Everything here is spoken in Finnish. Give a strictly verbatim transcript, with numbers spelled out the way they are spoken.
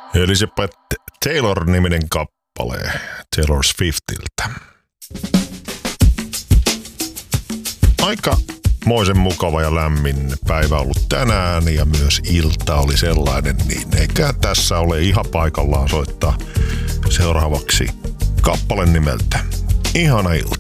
Elizabeth Taylor-niminen kappale Taylor Swiftiltä. Aika moisen mukava ja lämmin päivä ollut tänään ja myös ilta oli sellainen, niin eikä tässä ole ihan paikallaan soittaa seuraavaksi kappale nimeltä Ihana ilta.